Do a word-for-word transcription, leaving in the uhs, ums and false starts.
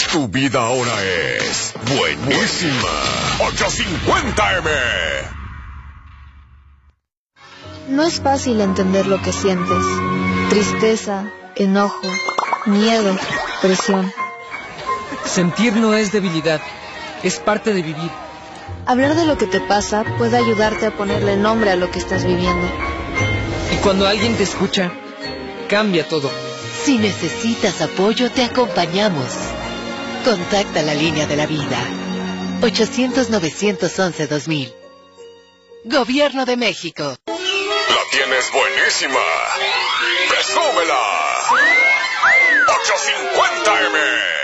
Tu vida ahora es buenísima. ochocientos cincuenta eme. No es fácil entender lo que sientes. Tristeza, enojo, miedo, presión. Sentir no es debilidad, es parte de vivir. Hablar de lo que te pasa puede ayudarte a ponerle nombre a lo que estás viviendo. Y cuando alguien te escucha, cambia todo. Si necesitas apoyo, te acompañamos. Contacta la línea de la vida. ochocientos, novecientos once, dos mil. Gobierno de México. La tienes buenísima. ¡Presúmela! ochocientos cincuenta eme.